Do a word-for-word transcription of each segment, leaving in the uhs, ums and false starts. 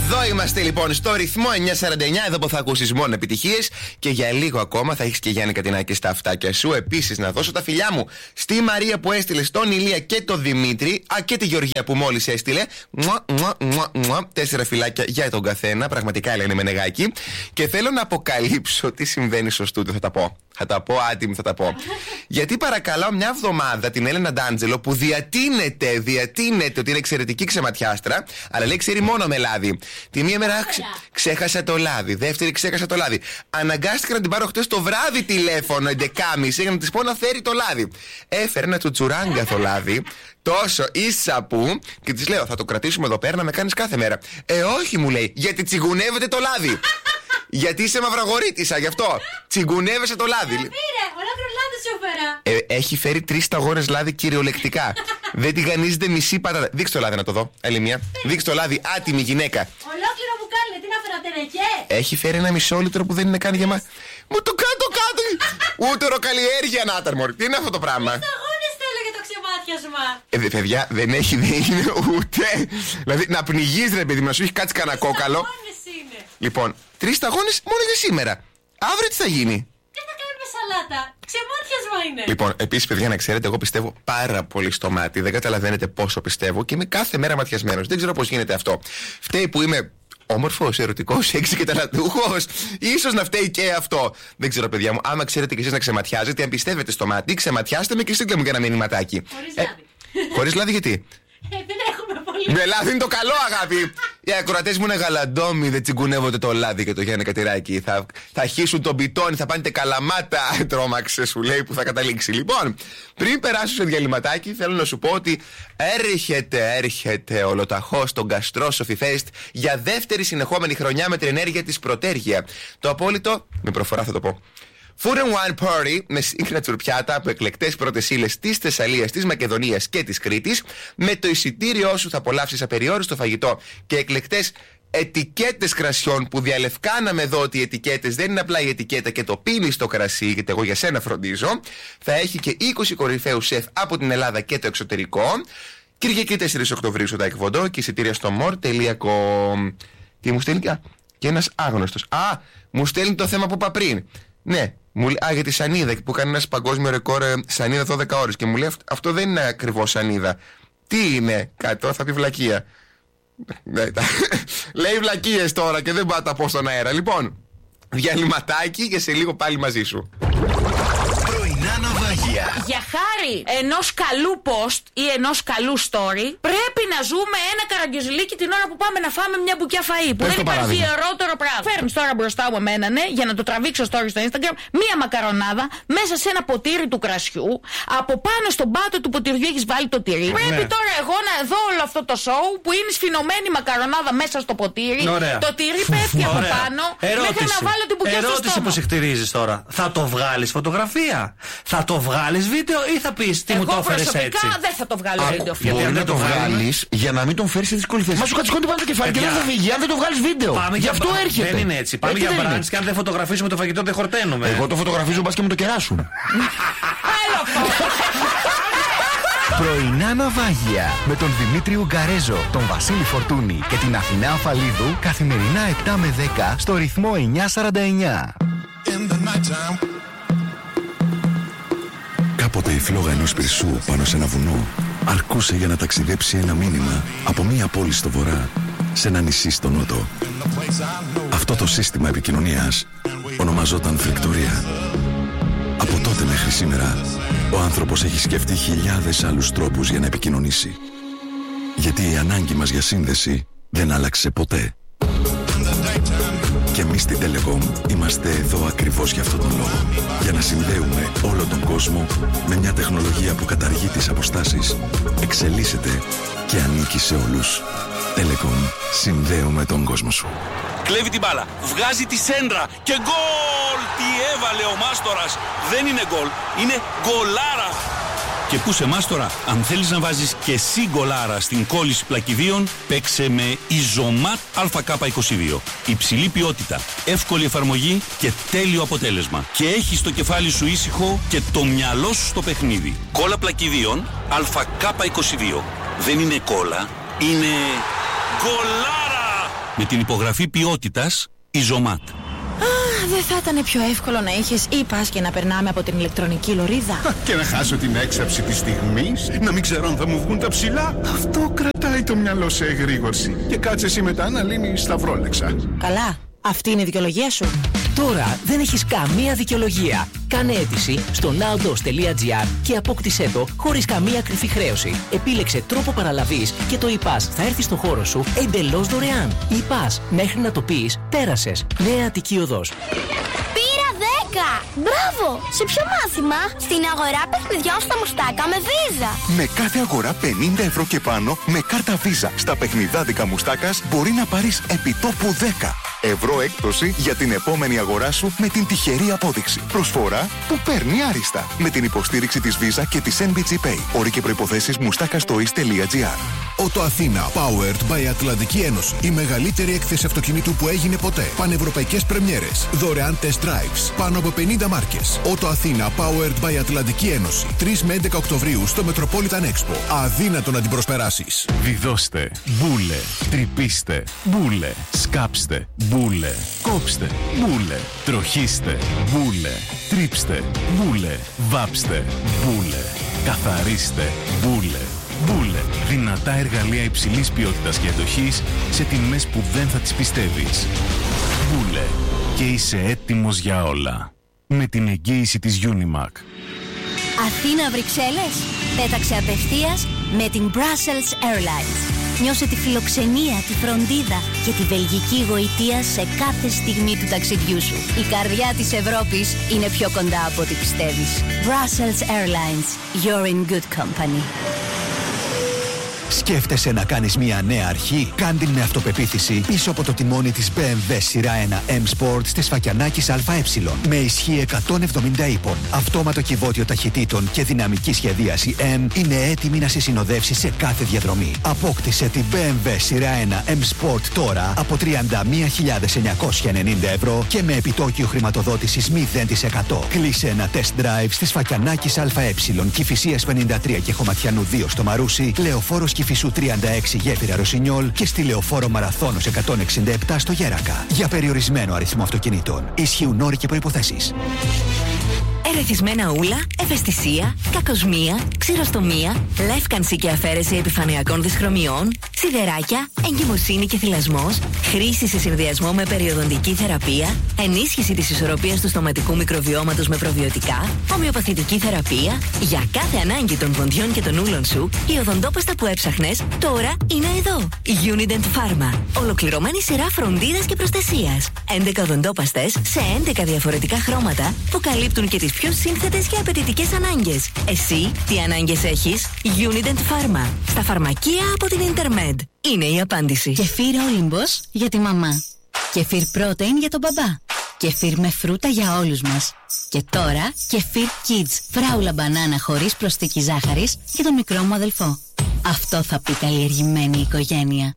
Εδώ είμαστε λοιπόν στο ρυθμό εννιακόσια σαράντα εννιά, εδώ που θα ακούσεις μόνο επιτυχίες. Και για λίγο ακόμα θα έχεις και Γιάννη Κατινάκη στα αυτάκια σου. Επίσης, να δώσω τα φιλιά μου στη Μαρία που έστειλε, στον Ηλία και τον Δημήτρη. Α, και τη Γεωργία που μόλις έστειλε. Μουα, μουα, μουα, μουα. Τέσσερα φυλάκια για τον καθένα. Πραγματικά λένε με νεγάκι. Και θέλω να αποκαλύψω τι συμβαίνει στο στούντιο. Θα τα πω. Θα τα πω, άτιμη θα τα πω. Γιατί παρακαλάω μια εβδομάδα την Έλενα Ντάντζελο που διατείνεται, διατείνεται ότι είναι εξαιρετική ξεματιάστρα, αλλά λέει ξέρει μόνο με λάδι. Τη μία μέρα ξε... ξέχασα το λάδι, δεύτερη ξέχασα το λάδι. Αναγκάστηκα να την πάρω χτες το βράδυ τηλέφωνο έντεκα και μισή για να της πω να φέρει το λάδι. Έφερε ένα τσουτσουράγκα το λάδι, τόσο ίσα που, και της λέω θα το κρατήσουμε εδώ πέρα να με κάνεις κάθε μέρα. Ε, όχι μου λέει, γιατί τσιγουνεύεται το λάδι. Γιατί είσαι μαυραγορίτισσα, γι' αυτό. Τσιγκουνεύεσαι το λάδι. Ε, πήρε, ολόκληρο λάδι σου έφερα. Ε, έχει φέρει τρεις σταγόνες λάδι κυριολεκτικά. Δεν τη γανίζεται μισή πατάτα. Δείξτε το λάδι να το δω. Άλλη μία. Δείξτε το λάδι, άτιμη γυναίκα. Ολόκληρο μου κάνει, τι να φέρα τερεκέ. Έχει φέρει ένα μισό λίτρο που δεν είναι καν για μα. Μου το κάτω κάτω. Ούτε ροκαλλιέργεια να ήταν μωρή. Τι είναι αυτό το πράγμα. Σταγόνες θέλω για το ξεμάτιασμα. Ε, δε, παιδιά, δεν έχει, δεν είναι ούτε. Δηλαδή να πνιγείς ρε παιδί, να σου έχει κάτσει κανένα κόκαλο. Λοιπόν, τρεις σταγόνες μόνο για σήμερα. Αύριο τι θα γίνει? Τι θα κάνουμε σαλάτα? Ξεμάτιασμα είναι. Λοιπόν, επίσης, παιδιά, να ξέρετε, εγώ πιστεύω πάρα πολύ στο μάτι. Δεν καταλαβαίνετε πόσο πιστεύω και είμαι κάθε μέρα ματιασμένος. Δεν ξέρω πώς γίνεται αυτό. Φταίει που είμαι όμορφος, ερωτικός, έξι και ταλαντούχος. Ίσως να φταίει και αυτό. Δεν ξέρω, παιδιά μου. Άμα ξέρετε κι εσείς να ξεματιάζετε, αν πιστεύετε στο μάτι, ξεματιάστε με και στείλτε μου και ένα μηνυματάκι. Χωρίς ε, λάδι. Χωρίς λάδι, γιατί? Ε, δεν έχουμε πολύ. Με λάδι είναι το καλό, αγάπη. Οι ακροατές μου είναι γαλαντόμοι, δεν τσιγκουνεύονται το λάδι και το Γιάννη Κατηράκη. Θα, θα χύσουν τον πιτόνι, θα πάνε καλαμάτα. Τρόμαξε, σου λέει, που θα καταλήξει. Λοιπόν, πριν περάσω σε διαλυματάκι, θέλω να σου πω ότι έρχεται, έρχεται ολοταχώς το Gastrosophy Fest για δεύτερη συνεχόμενη χρονιά με την ενέργεια της Πρωτέργεια. Το απόλυτο, με προφορά θα το πω. Food and Wine Party με signature πιάτα από εκλεκτές πρώτες ύλες της Θεσσαλίας, της Μακεδονίας και της Κρήτης. Με το εισιτήριό σου θα απολαύσεις απεριόριστο φαγητό και εκλεκτές ετικέτες κρασιών που διαλευκάναμε εδώ ότι οι ετικέτες δεν είναι απλά η ετικέτα και το πίνεις το κρασί, γιατί εγώ για σένα φροντίζω. Θα έχει και είκοσι κορυφαίους σεφ από την Ελλάδα και το εξωτερικό. Κυριακή τέσσερις Οκτωβρίου στο Τάικ Βοντό και εισιτήρια στο more τελεία com. Τι μου στέλνει και ένας άγνωστος. Α, μου στέλνει το θέμα που είπα πριν. Ναι. Μου λέει, α, για τη σανίδα που κάνει ένα παγκόσμιο ρεκόρ ε, σανίδα δώδεκα ώρες. Και μου λέει, αυτό, αυτό δεν είναι ακριβώς σανίδα. Τι είναι, κάτι θα πει βλακεία. Λέει βλακίες τώρα και δεν πάω να τα πω στον αέρα. Λοιπόν, διαλυματάκι και σε λίγο πάλι μαζί σου. Πρωινά ναυάγια. Για χάρη ενός καλού post ή ενός καλού story, πρέπει να ζούμε ένα καραγκιουζιλίκι την ώρα που πάμε να φάμε μια μπουκιά φαΐ. Που Πες δεν το υπάρχει παράδειγμα. ιερότερο πράγμα. Φέρνεις τώρα μπροστά μου εμένα, ναι, για να το τραβήξω story στο Instagram, μία μακαρονάδα μέσα σε ένα ποτήρι του κρασιού. Από πάνω στον πάτο του ποτηριού έχεις βάλει το τυρί. Ναι. Πρέπει τώρα εγώ να δω όλο αυτό το show που είναι σφινωμένη μακαρονάδα μέσα στο ποτήρι. Ωραία. Το τυρί πέφτει από Ωραία. πάνω. Ερώτηση. Μέχρι να βάλω την μπουκιά στο Ερώτηση στόμα. που συχτηρίζεις τώρα. Θα το βγάλεις φωτογραφία? Θα το βγάλεις βίντεο ή θα πεις τι Εγώ μου το έφερες έτσι? προσωπικά δεν θα το βγάλω βίντεο. γιατί αν Μπορεί δεν να το το βγάλεις για να μην τον φέρεις σε δύσκολη θέση. Μα σου κατσικώνει πάνω το κεφάλι και δεν θα φύγει. Αν δεν το βγάλεις βίντεο. Πάμε Γι' για αυτό μπρα- έρχεται. Δεν είναι έτσι. Πάμε Έτσι για δεν είναι. μπραντς και αν δεν φωτογραφίσουμε το φαγητό δεν χορταίνουμε. Εγώ το φωτογραφίζω μπας και με το κεράσουν. Άλλο αυτό. Πρωινά ναυάγια με τον Δημήτρη Ουγκαρέζο, τον Βασίλη Φορτούνη και την Αθηνά Αφαλίδου καθημερινά επτά με δέκα στο ρυθμό εννιακόσια σαράντα εννιά. Κάποτε η φλόγα ενός πυρσού πάνω σε ένα βουνό αρκούσε για να ταξιδέψει ένα μήνυμα από μία πόλη στο βορρά σε ένα νησί στο νότο. Αυτό το σύστημα επικοινωνίας ονομαζόταν φρικτορία. Από τότε μέχρι σήμερα ο άνθρωπος έχει σκεφτεί χιλιάδες άλλους τρόπους για να επικοινωνήσει. Γιατί η ανάγκη μας για σύνδεση δεν άλλαξε ποτέ. Και εμείς στην Telecom είμαστε εδώ ακριβώς για αυτόν τον λόγο. Για να συνδέουμε όλο τον κόσμο με μια τεχνολογία που καταργεί τις αποστάσεις, εξελίσσεται και ανήκει σε όλους. Telecom. Συνδέουμε τον κόσμο σου. Κλέβει την μπάλα, βγάζει τη σέντρα και γκολ! Τι έβαλε ο Μάστορας! Δεν είναι γκολ, είναι γκολάρα! Και πού σε Μάστορα, αν θέλεις να βάζεις και εσύ γκολάρα στην κόλληση πλακιδίων, παίξε με Ιζωμάτ Α Κ είκοσι δύο. Υψηλή ποιότητα, εύκολη εφαρμογή και τέλειο αποτέλεσμα. Και έχεις το κεφάλι σου ήσυχο και το μυαλό σου στο παιχνίδι. Κόλλα πλακιδίων Α Κ είκοσι δύο. Δεν είναι κόλλα, είναι γκολάρα! Με την υπογραφή ποιότητας Ιζομάτ. Δεν θα ήταν πιο εύκολο να είχες e-pass και να περνάμε από την ηλεκτρονική λωρίδα? Και να χάσω την έξαψη της στιγμής, να μην ξέρω αν θα μου βγουν τα ψηλά. Αυτό κρατάει το μυαλό σε εγρήγορση. Και κάτσε εσύ μετά να λύνεις τα βρόλεξα. Καλά, αυτή είναι η δικαιολογία σου. Τώρα δεν έχεις καμία δικαιολογία. Κάνε αίτηση στο nowdos τελεία gr και απόκτησέ το χωρίς καμία κρυφή χρέωση. Επίλεξε τρόπο παραλαβής και το e-pass θα έρθει στο χώρο σου εντελώς δωρεάν. e-pass, μέχρι να το πεις, πέρασες. Νέα Αττική Οδός. Πήρα δέκα! Μπράβο! Σε ποιο μάθημα? Στην αγορά παιχνιδιών στα Μουστάκα με Visa. Με κάθε αγορά πενήντα ευρώ και πάνω με κάρτα Visa στα παιχνιδάδικα Μουστάκας μπορεί να πάρεις επιτόπου δέκα ευρώ έκπτωση για την επόμενη αγορά σου με την τυχερή απόδειξη. Προσφορά που παίρνει άριστα με την υποστήριξη της Visa και της εν μπι τζι Pay. Όροι και προϋποθέσεις μουστάκαστοis τελεία gr. Ότο Αθήνα, powered by Ατλαντική Ένωση. Η μεγαλύτερη έκθεση αυτοκινήτου που έγινε ποτέ. Πανευρωπαϊκές πρεμιέρες. Δωρεάν test drives. Πάνω από πενήντα μάρκες. Ότο Αθήνα, powered by Ατλαντική Ένωση. τρεις με έντεκα Οκτωβρίου στο Metropolitan Expo. Αδύνατο να την προσπεράσεις. Βιδώστε, μπούλε, τρυπήστε, μπούλε, σκάψτε, μπούλε, κόψτε, μπούλε, τροχίστε, μπούλε, τρίψτε, μπούλε, βάψτε, μπούλε, καθαρίστε, μπούλε. Μπούλε. Δυνατά εργαλεία υψηλής ποιότητας και αντοχής σε τιμές που δεν θα τις πιστεύεις. Μπούλε. Και είσαι έτοιμος για όλα. Με την εγγύηση της Unimac. Αθήνα Βρυξέλλες. Πέταξε απευθείας με την Brussels Airlines. Νιώσε τη φιλοξενία, τη φροντίδα και τη βελγική γοητεία σε κάθε στιγμή του ταξιδιού σου. Η καρδιά της Ευρώπης είναι πιο κοντά από ό,τι πιστεύεις. Brussels Airlines. You're in good company. Σκέφτεσαι να κάνεις μια νέα αρχή? Κάν την με αυτοπεποίθηση πίσω από το τιμόνι της μπι εμ ντάμπλιου σειρά ένα M Sport της Φακιανάκης ΑΕ. Με ισχύ εκατόν εβδομήντα ύπων, αυτόματο κυβότιο ταχυτήτων και δυναμική σχεδίαση M είναι έτοιμη να σε συνοδεύσει σε κάθε διαδρομή. Απόκτησε την μπι εμ ντάμπλιου σειρά ένα M Sport τώρα από τριάντα μία χιλιάδες εννιακόσια ενενήντα ευρώ και με επιτόκιο χρηματοδότησης μηδέν τοις εκατό. Κλείσε ένα test drive στις Φακιανάκης ΑΕ, Κηφισίας πενήντα τρία και Χωματιανού δύο στο Μαρούσι, Λεωφόρος Κηφισού τριάντα έξι Γέφυρα Ρωσινιόλ και στη Λεωφόρο Μαραθώνος εκατόν εξήντα επτά στο Γέρακα. Για περιορισμένο αριθμό αυτοκινήτων. Ισχύουν όροι και προϋποθέσεις. Ερεθισμένα ούλα, ευαισθησία, κακοσμία, ξηροστομία, λεύκανση και αφαίρεση επιφανειακών δυσχρωμιών, σιδεράκια, εγκυμοσύνη και θυλασμός, χρήση σε συνδυασμό με περιοδοντική θεραπεία, ενίσχυση της ισορροπίας του στοματικού μικροβιώματος με προβιωτικά, ομοιοπαθητική θεραπεία. Για κάθε ανάγκη των ποντιών και των ούλων σου, η οδοντόπαστα που έψαχνες τώρα είναι εδώ. Unident Pharma. Ολοκληρωμένη σειρά φροντίδας και προστασίας. έντεκα οδοντόπαστες σε έντεκα διαφορετικά χρώματα που καλύπτουν και τις πιο σύνθετες και απαιτητικές ανάγκες. Εσύ τι ανάγκες έχεις? Unident Pharma. Στα φαρμακεία από την Intermed. Είναι η απάντηση. Κεφίρ Όλυμπος για τη μαμά. Κεφίρ Protein για τον μπαμπά. Κεφίρ με φρούτα για όλους μας. Και τώρα Κεφίρ Kids. Φράουλα μπανάνα χωρίς προσθήκη ζάχαρης για τον μικρό μου αδελφό. Αυτό θα πει καλλιεργημένη οικογένεια.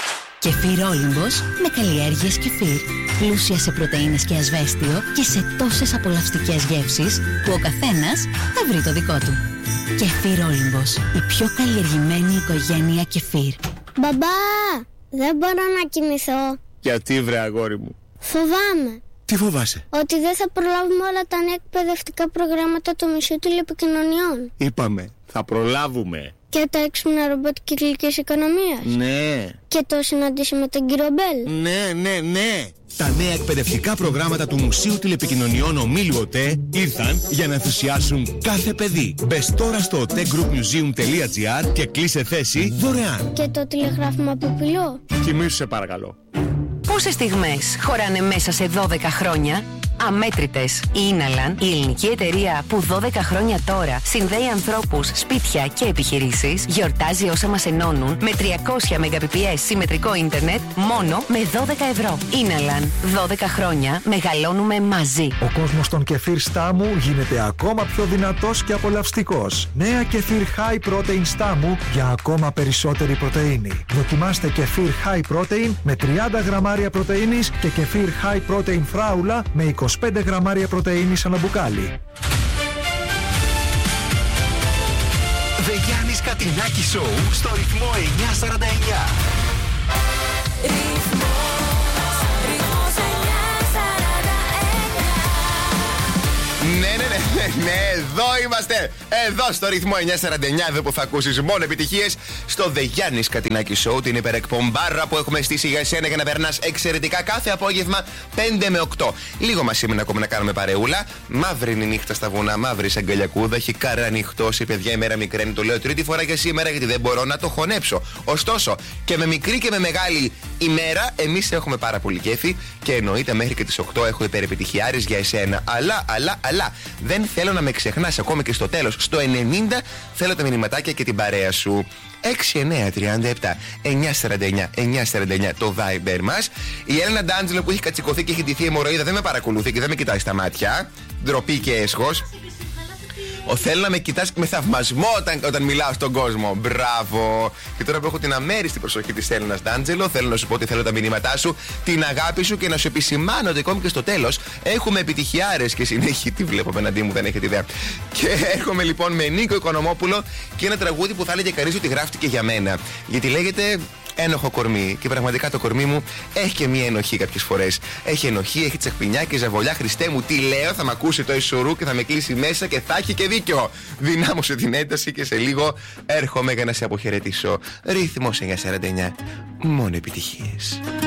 Κεφίρ Όλυμπος με καλλιέργειες κεφίρ. Πλούσια σε πρωτεΐνες και ασβέστιο και σε τόσες απολαυστικές γεύσεις που ο καθένας θα βρει το δικό του. Κεφίρ Όλυμπος, η πιο καλλιεργημένη οικογένεια κεφίρ. Μπαμπά, δεν μπορώ να κοιμηθώ. Γιατί βρε αγόρι μου? Φοβάμαι. Τι φοβάσαι? Ότι δεν θα προλάβουμε όλα τα νέα εκπαιδευτικά προγράμματα του Μουσείου Τηλεπικοινωνιών. Είπαμε, θα προλάβουμε. Και τα έξυπνα ρομπότ κυκλικής οικονομίας. Ναι. Και το συναντήσει με τον κύριο Μπέλ. Ναι, ναι, ναι. Τα νέα εκπαιδευτικά προγράμματα του Μουσείου Τηλεπικοινωνιών Ομίλου ΟΤΕ ήρθαν για να ενθουσιάσουν κάθε παιδί. Μπες τώρα στο otegroupmuseum τελεία gr και κλείσε θέση δωρεάν. Και το τηλεγράφημα Ποπηλό. Κοιμήσου σε παρακαλώ. Πόσες στιγμές χωράνε μέσα σε δώδεκα χρόνια? Αμέτρητες. Η Ίναλαν, η ελληνική εταιρεία που δώδεκα χρόνια τώρα συνδέει ανθρώπους, σπίτια και επιχειρήσεις, γιορτάζει όσα μας ενώνουν με τριακόσια μεγαμπιτ συμμετρικό ίντερνετ μόνο με δώδεκα ευρώ. Ίναλαν. δώδεκα χρόνια μεγαλώνουμε μαζί. Ο κόσμος των κεφίρ Στάμου γίνεται ακόμα πιο δυνατός και απολαυστικός. Νέα κεφίρ High Protein Στάμου για ακόμα περισσότερη πρωτεΐνη. Δοκιμάστε κεφίρ High Protein με τριάντα γραμμάρια πρωτεΐνης και κεφίρ High Protein Φράουλα με είκοσι πέντε γραμμάρια πρωτεΐνης ανά μπουκάλι. The Γιάννης Κατινάκη Show στο ρυθμό εννιακόσια σαράντα εννιά. Ρυθμό. ναι, εδώ είμαστε. Εδώ στο ρυθμό εννιακόσια σαράντα εννιά, εδώ που θα ακούσεις μόνο επιτυχίες. Στο The Γιάννης Κατινάκη Show, την υπερεκπομπάρα που έχουμε στήσει για εσένα για να περνάς εξαιρετικά κάθε απόγευμα πέντε με οκτώ. Λίγο μας έμεινε ακόμα να κάνουμε παρεούλα. Μαύρη είναι η νύχτα στα βουνά, μαύρη σαν αγκαλιακούδα. Έχει καρανυχτώσει, παιδιά, η μέρα μικραίνει. Το λέω τρίτη φορά για σήμερα γιατί δεν μπορώ να το χωνέψω. Ωστόσο, και με μικρή και με μεγάλη ημέρα, εμείς έχουμε πάρα πολύ κέφι και εννοείται μέχρι και τις οκτώ έχω υπερεπιτυχιάρης για εσένα. Αλλά, αλλά, αλλά, δεν θέλω να με ξεχνάς ακόμη και στο τέλος. Στο ενενήντα θέλω τα μηνυματάκια και την παρέα σου. έξι εννιά τριάντα επτά εννιακόσια σαράντα εννιά εννιακόσια σαράντα εννιά το Viber μας. Η Έλενα Ντάντζελο που έχει κατσικωθεί και έχει ντυθεί αιμορροίδα δεν με παρακολουθεί και δεν με κοιτάει στα μάτια. Ντροπή και έσχος. Ο, θέλω να με κοιτάς με θαυμασμό όταν, όταν μιλάω στον κόσμο. Μπράβο. Και τώρα που έχω την αμέριστη προσοχή της Έλενας Ντάντζελο, θέλω να σου πω ότι θέλω τα μηνύματά σου, την αγάπη σου και να σου επισημάνω ότι ακόμη και στο τέλος έχουμε επιτυχιάρες και συνέχεια. Τι βλέπω απέναντί μου, δεν έχετε ιδέα. Και έρχομαι λοιπόν με Νίκο Οικονομόπουλο και ένα τραγούδι που θα έλεγε κανείς ότι γράφτηκε για μένα. Γιατί λέγεται ένοχο κορμί. Και πραγματικά το κορμί μου έχει και μία ενοχή κάποιες φορές. Έχει ενοχή, έχει τσαχπινιά και ζαβολιά. Χριστέ μου, τι λέω, θα μ' ακούσει το Ισουρού και θα με κλείσει μέσα και θα έχει και δίκιο. Δυνάμωσε την ένταση και σε λίγο έρχομαι για να σε αποχαιρετήσω. Ρύθμος εννιακόσια σαράντα εννιά. Μόνο επιτυχίες.